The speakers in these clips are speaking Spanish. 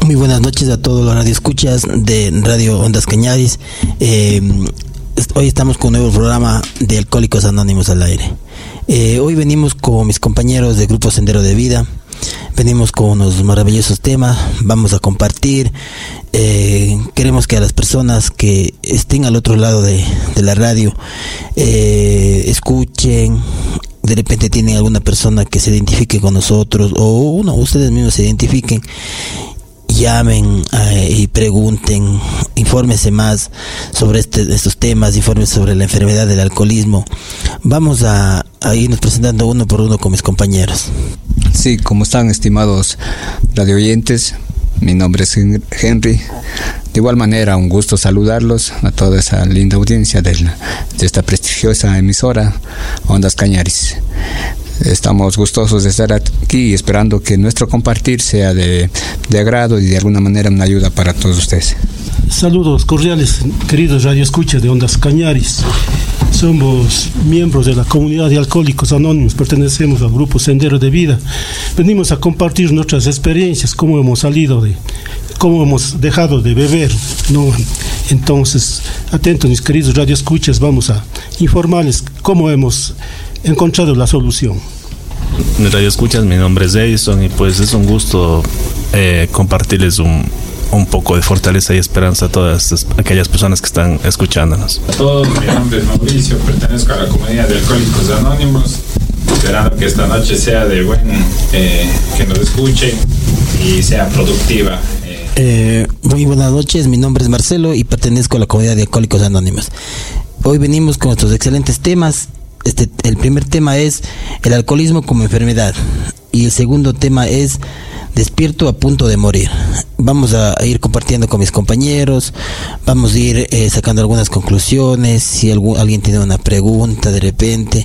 Muy buenas noches a todos los radioescuchas de Radio Ondas Cañaris. Hoy estamos con un nuevo programa de Alcohólicos Anónimos al aire. Hoy venimos con mis compañeros del Grupo Sendero de Vida. Venimos con unos maravillosos temas. Vamos a compartir. Queremos que a las personas que estén al otro lado de la radio escuchen. De repente tienen alguna persona que se identifique con nosotros, o ustedes mismos se identifiquen, llamen y pregunten, infórmense más sobre estos temas, infórmense sobre la enfermedad del alcoholismo. Vamos a irnos presentando uno por uno con mis compañeros. Sí, ¿cómo están, estimados radioyentes? Mi nombre es Henry. De igual manera, un gusto saludarlos a toda esa linda audiencia de esta prestigiosa emisora Ondas Cañaris. Estamos gustosos de estar aquí, esperando que nuestro compartir sea de agrado y de alguna manera una ayuda para todos ustedes. Saludos cordiales, queridos radioescuchas de Ondas Cañaris. Somos miembros de la comunidad de Alcohólicos Anónimos, pertenecemos al Grupo Sendero de Vida. Venimos a compartir nuestras experiencias, cómo hemos dejado de beber, ¿no? Entonces, atentos mis queridos radioescuchas, vamos a informarles cómo hemos encontrado la solución. Mis radioescuchas, mi nombre es Edison y pues es un gusto compartirles un poco de fortaleza y esperanza a todas aquellas personas que están escuchándonos. A todos, mi nombre es Mauricio, pertenezco a la comunidad de Alcohólicos Anónimos, esperando que esta noche sea de que nos escuchen y sea productiva. Muy buenas noches, mi nombre es Marcelo y pertenezco a la comunidad de Alcohólicos Anónimos. Hoy venimos con nuestros excelentes temas. El primer tema es el alcoholismo como enfermedad y el segundo tema es despierto a punto de morir. Vamos a ir compartiendo con mis compañeros, vamos a ir sacando algunas conclusiones, si alguien tiene una pregunta de repente.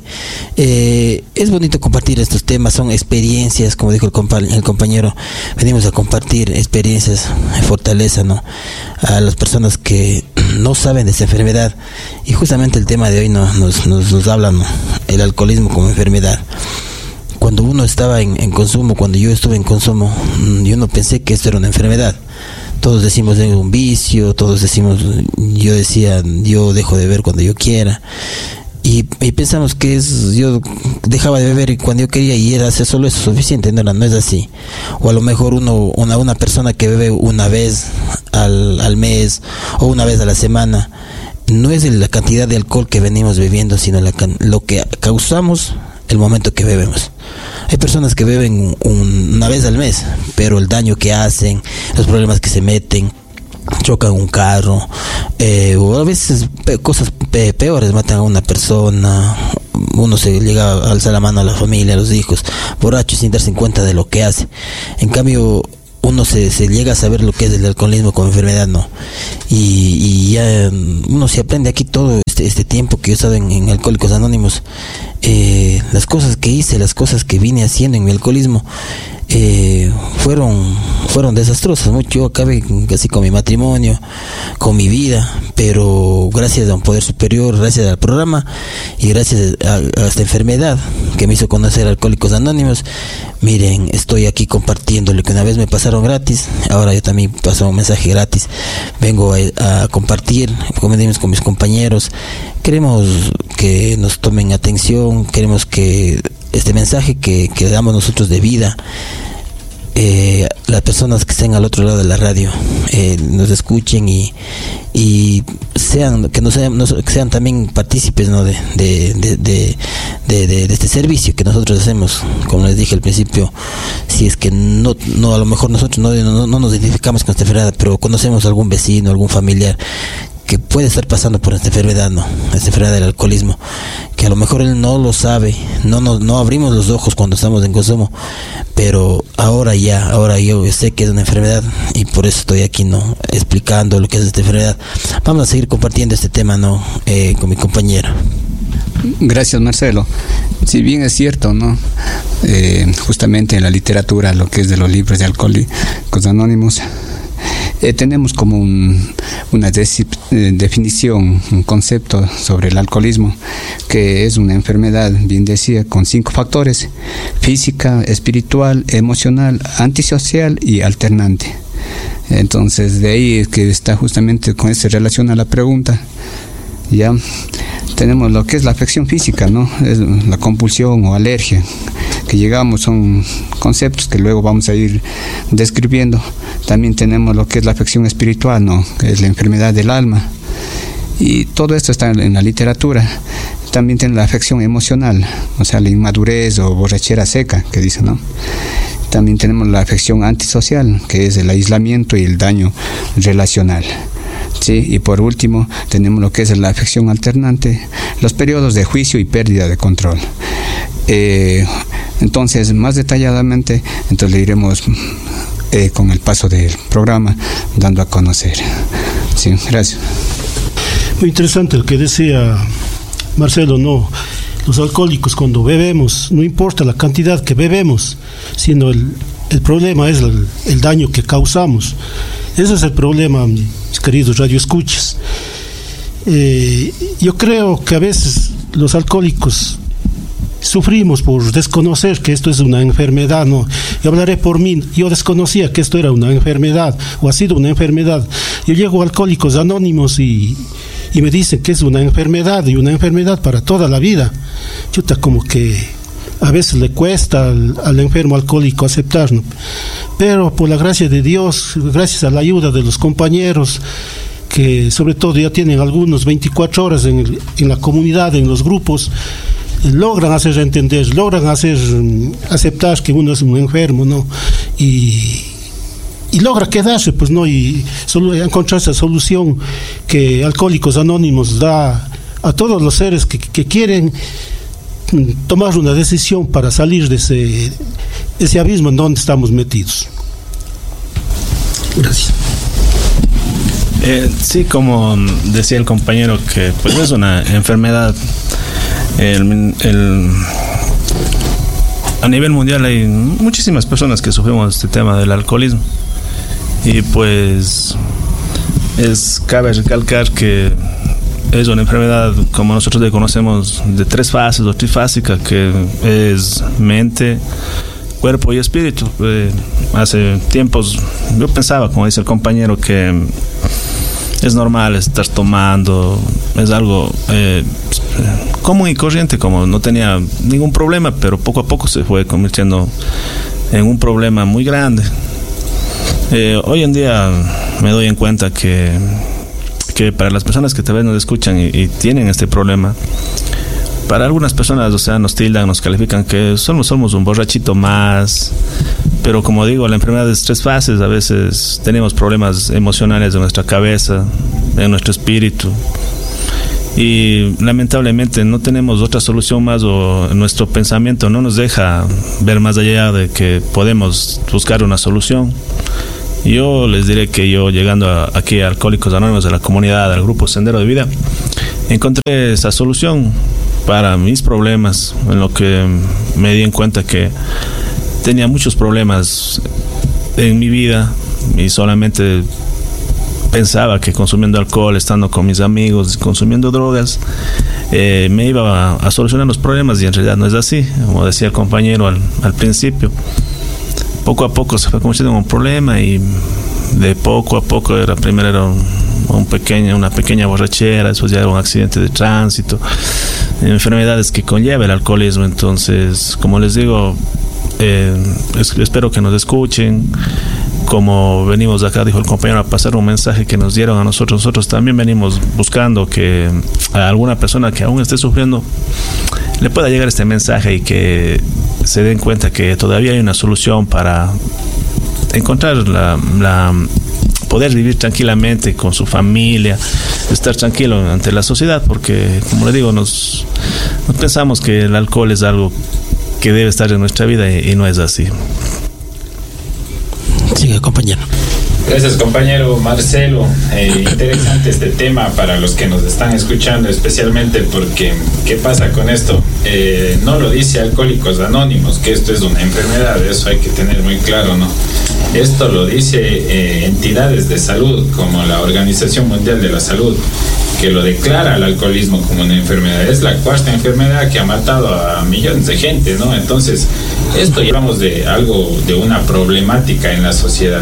Es bonito compartir estos temas, son experiencias, como dijo el compañero, venimos a compartir experiencias de fortaleza, ¿no? A las personas que no saben de esta enfermedad, y justamente el tema de hoy nos habla, ¿no? El alcoholismo como enfermedad. Cuando uno estaba en consumo, cuando yo estuve en consumo, yo no pensé que esto era una enfermedad. Todos decimos es un vicio, todos decimos, yo decía, yo dejo de beber cuando yo quiera. Y pensamos que yo dejaba de beber cuando yo quería y era solo eso suficiente. No es así. O a lo mejor una persona que bebe una vez al mes o una vez a la semana, no es la cantidad de alcohol que venimos bebiendo, sino lo que causamos el momento que bebemos. Hay personas que beben una vez al mes, pero el daño que hacen, los problemas que se meten, chocan un carro, o a veces cosas peores, matan a una persona, uno se llega a alzar la mano a la familia, a los hijos, borracho sin darse cuenta de lo que hace. En cambio, uno se llega a saber lo que es el alcoholismo como enfermedad, ¿no? Y ya uno se aprende aquí todo este tiempo que yo he estado en Alcohólicos Anónimos, las cosas que hice, las cosas que vine haciendo en mi alcoholismo, fueron desastrosas. Yo acabé casi con mi matrimonio, con mi vida, pero gracias a un poder superior, gracias al programa y gracias a esta enfermedad que me hizo conocer Alcohólicos Anónimos, miren, estoy aquí compartiendo lo que una vez me pasaron gratis, ahora yo también paso un mensaje gratis. Vengo a compartir, como decimos, con mis compañeros. Queremos que nos tomen atención, queremos que este mensaje que damos nosotros de vida, las personas que estén al otro lado de la radio nos escuchen y sean también partícipes, ¿no? de este servicio que nosotros hacemos. Como les dije al principio, si es que no a lo mejor nosotros no nos identificamos con esta enfermedad, pero conocemos a algún vecino, algún familiar que puede estar pasando por esta enfermedad, ¿no? Esta enfermedad del alcoholismo, que a lo mejor él no lo sabe, no abrimos los ojos cuando estamos en consumo, pero ahora yo sé que es una enfermedad y por eso estoy aquí, ¿no? Explicando lo que es esta enfermedad. Vamos a seguir compartiendo este tema, ¿no? Con mi compañero. Gracias, Marcelo. Si bien es cierto, ¿no? Justamente en la literatura, lo que es de los libros de Alcohólicos Anónimos, tenemos como una definición, un concepto sobre el alcoholismo, que es una enfermedad, bien decía, con 5 factores: física, espiritual, emocional, antisocial y alternante. Entonces de ahí es que está justamente con esa relación a la pregunta. Ya tenemos lo que es la afección física, ¿no? Es la compulsión o alergia que llegamos, son conceptos que luego vamos a ir describiendo. También tenemos lo que es la afección espiritual, ¿no? Que es la enfermedad del alma, y todo esto está en la literatura. También tiene la afección emocional, o sea, la inmadurez o borrachera seca, que dicen, ¿no? También tenemos la afección antisocial, que es el aislamiento y el daño relacional. Sí, y por último tenemos lo que es la afección alternante, los periodos de juicio y pérdida de control. Entonces, más detalladamente, le iremos con el paso del programa dando a conocer. Sí, gracias. Muy interesante lo que decía Marcelo, ¿no? Los alcohólicos, cuando bebemos, no importa la cantidad que bebemos, sino el problema es el daño que causamos. Ese es el problema, mis queridos radioescuchas. Yo creo que a veces los alcohólicos sufrimos por desconocer que esto es una enfermedad, ¿no? Yo hablaré por mí, yo desconocía que esto era una enfermedad, o ha sido una enfermedad. Yo llego a Alcohólicos Anónimos y me dicen que es una enfermedad, y una enfermedad para toda la vida. Chuta, como que a veces le cuesta al enfermo alcohólico aceptar, ¿no? Pero por la gracia de Dios, gracias a la ayuda de los compañeros, que sobre todo ya tienen algunos 24 horas en la comunidad, en los grupos, logran hacer entender, logran hacer aceptar que uno es un enfermo, ¿no? Y logra quedarse, pues, ¿no? Y solo encontrar esa solución que Alcohólicos Anónimos da a todos los seres que quieren tomar una decisión para salir de ese abismo en donde estamos metidos. Gracias. Sí, como decía el compañero, que pues es una enfermedad. A nivel mundial hay muchísimas personas que sufrimos este tema del alcoholismo, y pues cabe recalcar que es una enfermedad, como nosotros le conocemos, de 3 fases o trifásica, que es mente, cuerpo y espíritu. Hace tiempos yo pensaba, como dice el compañero, que es normal estar tomando, es algo común y corriente, como no tenía ningún problema, pero poco a poco se fue convirtiendo en un problema muy grande. Hoy en día me doy en cuenta que para las personas que tal vez nos escuchan y tienen este problema, para algunas personas, o sea, nos tildan, nos califican que somos un borrachito más. Pero como digo, la enfermedad es 3 fases. A veces tenemos problemas emocionales en nuestra cabeza, en nuestro espíritu, y lamentablemente no tenemos otra solución más, o nuestro pensamiento no nos deja ver más allá de que podemos buscar una solución. Yo les diré que yo, llegando aquí a Alcohólicos Anónimos, de la comunidad, al grupo Sendero de Vida, encontré esa solución para mis problemas, en lo que me di en cuenta que tenía muchos problemas en mi vida y solamente pensaba que consumiendo alcohol, estando con mis amigos, consumiendo drogas, me iba a solucionar los problemas, y en realidad no es así. Como decía el compañero al principio, poco a poco se fue convirtiendo en un problema, y de poco a poco primero era una pequeña borrachera, después ya era un accidente de tránsito, enfermedades que conlleva el alcoholismo. Entonces, como les digo, espero que nos escuchen. Como venimos de acá, dijo el compañero, a pasar un mensaje que nos dieron a nosotros. Nosotros también venimos buscando que a alguna persona que aún esté sufriendo le pueda llegar este mensaje, y que se den cuenta que todavía hay una solución para encontrar poder vivir tranquilamente con su familia, estar tranquilo ante la sociedad, porque, como le digo, nos pensamos que el alcohol es algo que debe estar en nuestra vida, y no es así. Sigue, compañero. Gracias, compañero Marcelo. Interesante este tema para los que nos están escuchando, especialmente porque ¿qué pasa con esto? No lo dice Alcohólicos Anónimos que esto es una enfermedad, eso hay que tener muy claro, ¿no? Esto lo dice entidades de salud como la Organización Mundial de la Salud, que lo declara el alcoholismo como una enfermedad. Es la 4ª enfermedad que ha matado a millones de gente, ¿no? Entonces, esto llevamos de algo, de una problemática en la sociedad.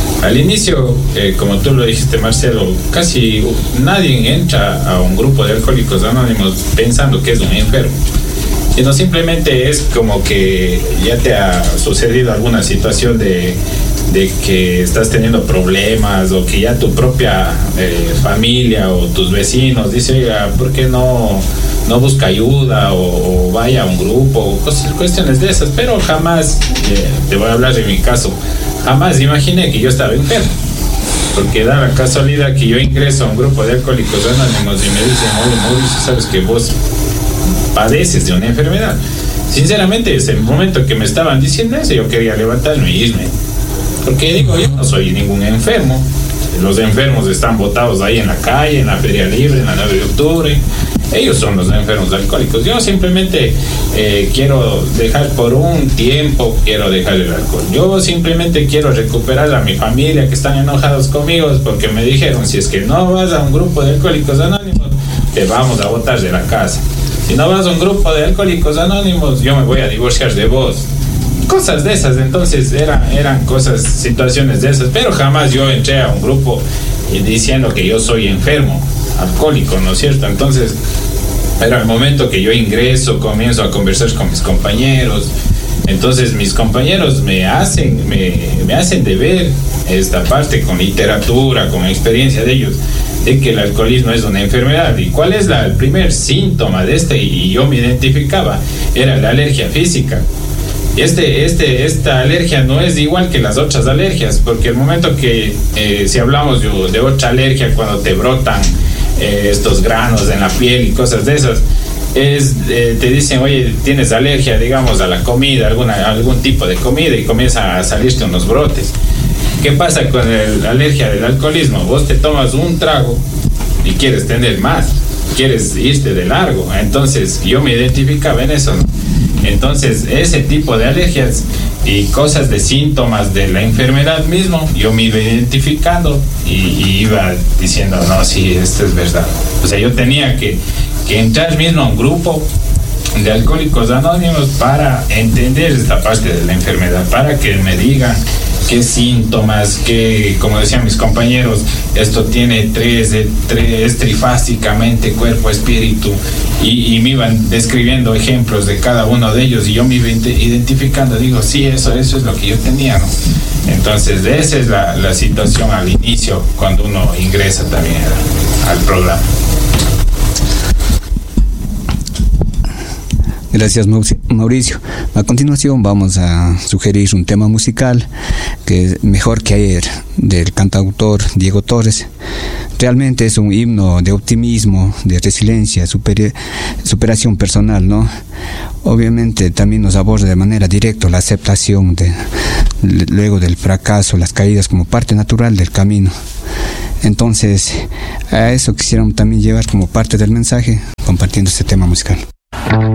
Al inicio, como tú lo dijiste, Marcelo, casi nadie entra a un grupo de Alcohólicos Anónimos pensando que es un enfermo, sino simplemente es como que ya te ha sucedido alguna situación de que estás teniendo problemas, o que ya tu propia familia o tus vecinos dice, oiga, ¿por qué no busca ayuda o vaya a un grupo o cuestiones de esas? Pero jamás, te voy a hablar de mi caso, jamás imaginé que yo estaba enfermo, porque da la casualidad que yo ingreso a un grupo de Alcohólicos Anónimos y me dicen, oye, Mauricio, sabes que vos padeces de una enfermedad. Sinceramente, desde el momento que me estaban diciendo eso, yo quería levantarme y irme, porque digo, yo no soy ningún enfermo. Los enfermos están botados ahí en la calle, en la Feria Libre, en la 9 de octubre. Ellos son los enfermos alcohólicos. Yo simplemente quiero dejar por un tiempo, quiero dejar el alcohol. Yo simplemente quiero recuperar a mi familia que están enojados conmigo porque me dijeron, si es que no vas a un grupo de Alcohólicos Anónimos, te vamos a botar de la casa. Si no vas a un grupo de Alcohólicos Anónimos, yo me voy a divorciar de vos. Cosas de esas. Entonces eran cosas, situaciones de esas, pero jamás yo entré a un grupo diciendo que yo soy enfermo alcohólico, ¿no es cierto? Entonces era el momento que yo ingreso, comienzo a conversar con mis compañeros. Entonces mis compañeros me hacen de ver esta parte con literatura, con experiencia de ellos, de que el alcoholismo es una enfermedad. ¿Y cuál es el primer síntoma de este? Y yo me identificaba, era la alergia física. Esta alergia no es igual que las otras alergias, porque el momento que, si hablamos de otra alergia, cuando te brotan estos granos en la piel y cosas de esas, te dicen, oye, tienes alergia, digamos, a la comida, algún tipo de comida, y comienza a salirte unos brotes. ¿Qué pasa con la alergia del alcoholismo? Vos te tomas un trago y quieres tener más, quieres irte de largo. Entonces yo me identificaba en eso, ¿no? Entonces ese tipo de alergias y cosas de síntomas de la enfermedad mismo, yo me iba identificando y iba diciendo, no, sí, esto es verdad. O sea, yo tenía que entrar mismo a un grupo de Alcohólicos Anónimos para entender esta parte de la enfermedad, para que me digan qué síntomas, como decían mis compañeros, esto tiene es trifásicamente cuerpo, espíritu, y me iban describiendo ejemplos de cada uno de ellos, y yo me iba identificando, digo, sí, eso es lo que yo tenía, ¿no? Entonces esa es la situación al inicio, cuando uno ingresa también al programa. Gracias, Mauricio. A continuación vamos a sugerir un tema musical que es Mejor que ayer, del cantautor Diego Torres. Realmente es un himno de optimismo, de resiliencia, superación personal, ¿no? Obviamente también nos aborda de manera directa la aceptación luego del fracaso, las caídas como parte natural del camino. Entonces, a eso quisiéramos también llevar como parte del mensaje, compartiendo este tema musical.